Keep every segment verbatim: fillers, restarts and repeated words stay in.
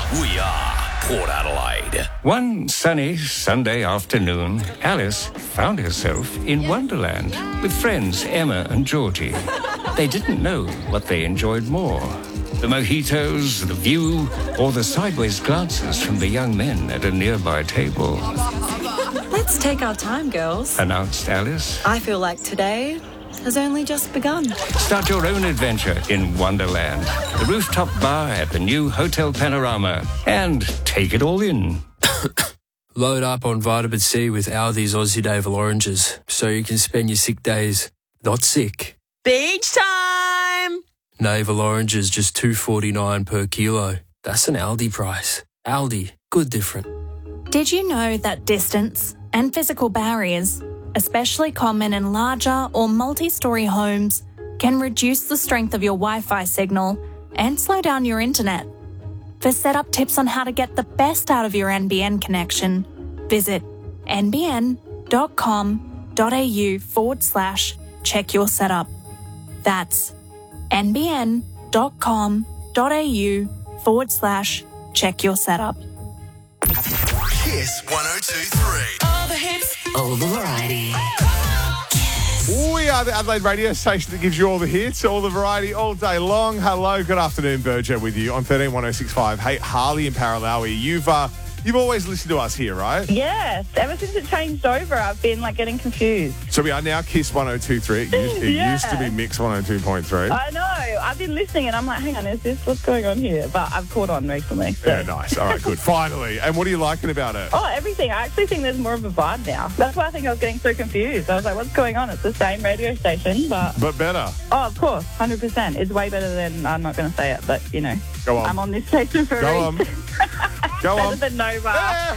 We are Port Adelaide. One sunny Sunday afternoon, Alice found herself in Wonderland with friends Emma and Georgie. They didn't know what they enjoyed more, the mojitos, the view, or the sideways glances from the young men at a nearby table. Let's take our time, girls, Announced Alice. I feel like today has only just begun. Start your own adventure in Wonderland, the rooftop bar at the new Hotel Panorama, and take it all in. Load up on vitamin C with Aldi's Aussie Navel oranges so you can spend your sick days not sick. Beach time! Navel oranges just two dollars forty-nine per kilo. That's an Aldi price. Aldi, good different. Did you know that distance and physical barriers, especially common in larger or multi-storey homes, can reduce the strength of your Wi-Fi signal and slow down your internet? For setup tips on how to get the best out of your N B N connection, visit nbn.com.au forward slash check your setup. That's nbn.com.au forward slash check your setup. Kiss one oh two three. All the hits, all the variety. We are the Adelaide radio station that gives you all the hits, all the variety, all day long. Hello, good afternoon, Burjo with you on thirteen one oh six five. Hey, Harley and Paralawi, you've uh, you've always listened to us here, right? Yes. Ever since it changed over, I've been like getting confused. So we are now Kiss one oh two three. It used, it Yeah. used to be Mix one oh two point three. I know. I've been listening and I'm like, hang on, is this what's going on here? But I've caught on recently. So. Yeah, nice. All right, good. Finally. And what are you liking about it? Oh, everything. I actually think there's more of a vibe now. That's why I think I was getting so confused. I was like, what's going on? It's the same radio station, but... But better. Oh, of course. one hundred percent. It's way better than... I'm not going to say it, but, you know. Go on. I'm on this station for a Go on. reason. Go Better on. than Nova.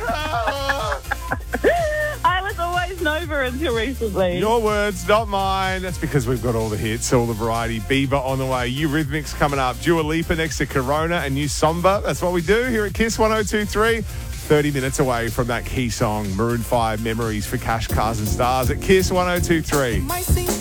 I was always Nova until recently. Your words, not mine. That's because we've got all the hits, all the variety. Bieber on the way. Eurythmics coming up. Dua Lipa next to Corona and New Samba. That's what we do here at Kiss one oh two three. thirty minutes away from that key song, Maroon five, Memories for Cash, Cars and Stars at Kiss one oh two three.